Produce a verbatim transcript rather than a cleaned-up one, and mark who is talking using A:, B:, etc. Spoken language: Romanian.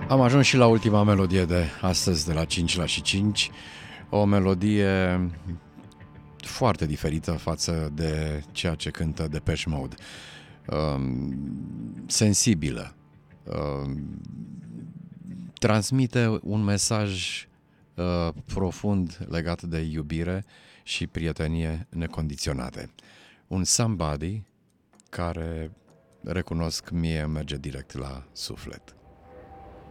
A: Am ajuns și la ultima melodie de astăzi de la cinci la și cinci, o melodie foarte diferită față de ceea ce cântă Depeche Mode. Um, sensibilă, um, transmite un mesaj uh, profund legat de iubire și prietenie necondiționate. Un somebody care, recunosc, mie merge direct la suflet.